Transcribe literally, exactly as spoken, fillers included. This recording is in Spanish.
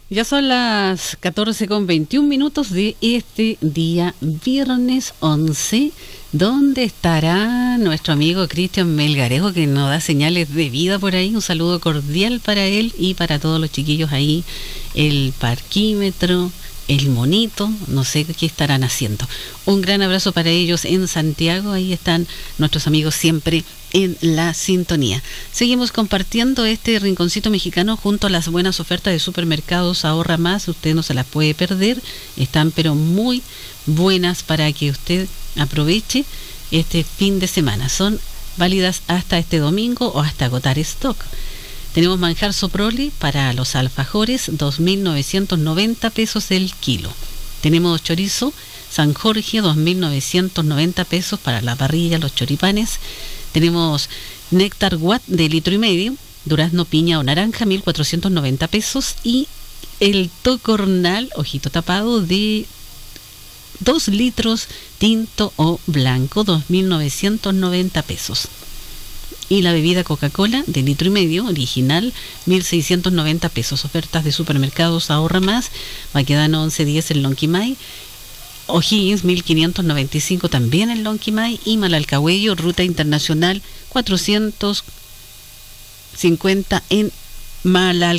Ya son las catorce con veintiún minutos de este día viernes once, donde estará nuestro amigo Cristian Melgarejo, que nos da señales de vida por ahí. Un saludo cordial para él y para todos los chiquillos ahí, el parquímetro, el monito, no sé qué estarán haciendo. Un gran abrazo para ellos en Santiago, ahí están nuestros amigos siempre en la sintonía. Seguimos compartiendo este rinconcito mexicano junto a las buenas ofertas de supermercados Ahorra Más. Usted no se las puede perder, están pero muy buenas para que usted aproveche este fin de semana. Son válidas hasta este domingo o hasta agotar stock. Tenemos manjar soprole para los alfajores, dos mil novecientos noventa pesos el kilo. Tenemos chorizo San Jorge, dos mil novecientos noventa pesos para la parrilla, los choripanes. Tenemos néctar Watt de litro y medio, durazno, piña o naranja, mil cuatrocientos noventa pesos. Y el tocornal, ojito tapado, de dos litros, tinto o blanco, dos mil novecientos noventa pesos. Y la bebida Coca-Cola de litro y medio, original, mil seiscientos noventa pesos. Ofertas de supermercados Ahorra Más, Baquedano once diez en Lonquimay, O'Higgins mil quinientos noventa y cinco también en Lonquimay, y Malalcahuello, Ruta Internacional cuatrocientos cincuenta en Malalcahuello.